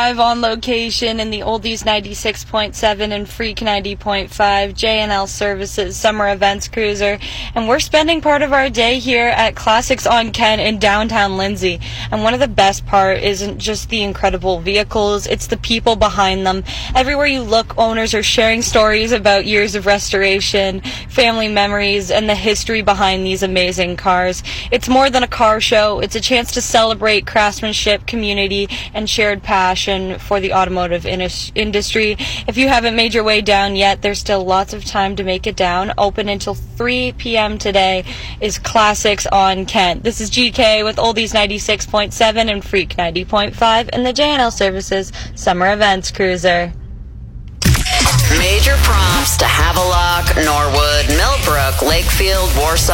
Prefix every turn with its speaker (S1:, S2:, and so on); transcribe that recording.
S1: live on location in the Oldies 96.7 and Freak 90.5 J&L Services Summer Events Cruiser, and we're spending part of our day here at Classics on Kent in downtown Lindsay. And one of the best part isn't just the incredible vehicles, it's the people behind them. Everywhere you look, owners are sharing stories about years of restoration, family memories, and the history behind these amazing cars. It's more than a car show, it's a chance to celebrate craftsmanship, community, and shared passion for the automotive industry. If you haven't made your way down yet, there's still lots of time to make it down. Open until 3 p.m. today is Classics on Kent. This is GK with Oldies 96.7 and Freak 90.5 and the J&L Services Summer Events Cruiser.
S2: Major prompts to Havelock, Norwood, Millbrook, Lakefield, Warsaw,